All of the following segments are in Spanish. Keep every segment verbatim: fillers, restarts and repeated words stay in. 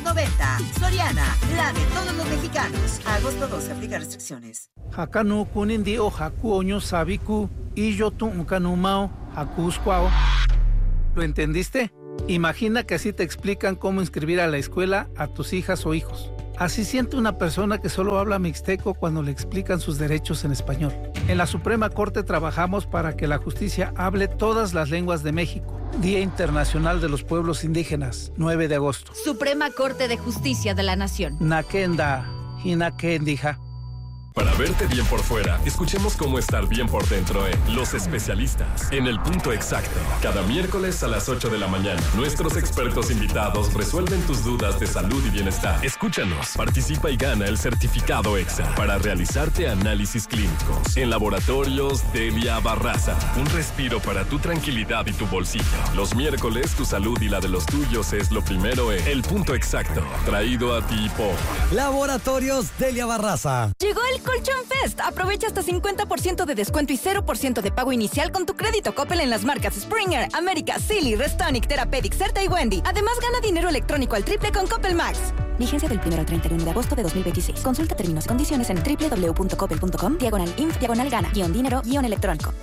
noventa. Soriana, la de todos los mexicanos. Agosto doce, aplica restricciones. Hakanu kunindi o haku oño sabiku y yo tu unkanumao hakuskwao. ¿Lo entendiste? Imagina que así te explican cómo inscribir a la escuela a tus hijas o hijos. Así siente una persona que solo habla mixteco cuando le explican sus derechos en español. En la Suprema Corte trabajamos para que la justicia hable todas las lenguas de México. Día Internacional de los Pueblos Indígenas, nueve de agosto. Suprema Corte de Justicia de la Nación. Nakenda, hinakendija. Para verte bien por fuera, escuchemos cómo estar bien por dentro en Los Especialistas, en el punto exacto. Cada miércoles a las ocho de la mañana, nuestros expertos invitados resuelven tus dudas de salud y bienestar. Escúchanos, participa y gana el certificado EXA para realizarte análisis clínicos en Laboratorios Delia Barraza. Un respiro para tu tranquilidad y tu bolsillo. Los miércoles, tu salud y la de los tuyos es lo primero en El Punto Exacto, traído a ti por Laboratorios Delia Barraza. Llegó el Colchón Fest. Aprovecha hasta cincuenta por ciento de descuento y cero por ciento de pago inicial con tu crédito Coppel en las marcas Springer, América, Silly, Restonic, Therapeutic, Certa y Wendy. Además, gana dinero electrónico al triple con Coppel Max. Vigencia del primero al treinta y uno de agosto de dos mil veintiséis. Consulta términos y condiciones en doble u doble u doble u punto coppel punto com, diagonal inf, diagonal gana, guión dinero, guión electrónico.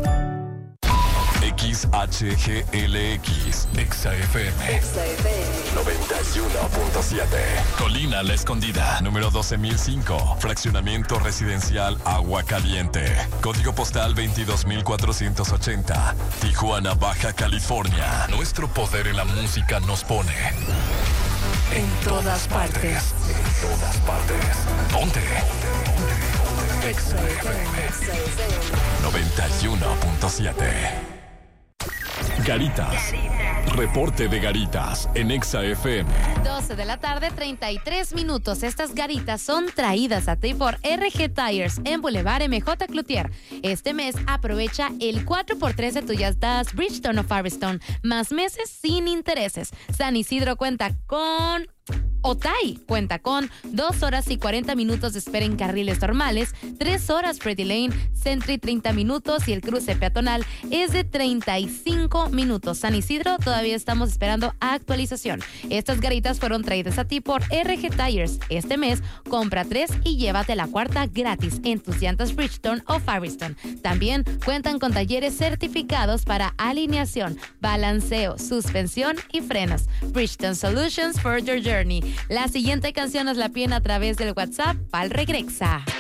X H G L X, Exa F M. Exa F M. noventa y uno punto siete. Colina La Escondida, número doce mil cinco. Fraccionamiento residencial Agua Caliente. Código postal veintidós mil cuatrocientos ochenta. Tijuana, Baja California. Nuestro poder en la música nos pone en todas partes. En todas partes. Ponte. Exa F M. noventa y uno punto siete. Garitas. Reporte de Garitas en Exa F M. doce de la tarde, treinta y tres minutos. Estas garitas son traídas a ti por R G Tires en Boulevard M J Cloutier. Este mes aprovecha el cuatro por tres de tus llantas Bridgestone o Firestone, más meses sin intereses. San Isidro cuenta con... Otay cuenta con dos horas y cuarenta minutos de espera en carriles normales, tres horas Pretty Lane, Sentry treinta minutos y el cruce peatonal es de treinta y cinco minutos. San Isidro todavía estamos esperando actualización. Estas garitas fueron traídas a ti por R G Tires. Este mes compra tres y llévate la cuarta gratis en tus llantas Bridgestone o Firestone. También cuentan con talleres certificados para alineación, balanceo, suspensión y frenos. Bridgestone Solutions for your journey. La siguiente canción nos la piden a través del WhatsApp Pal Regrexa.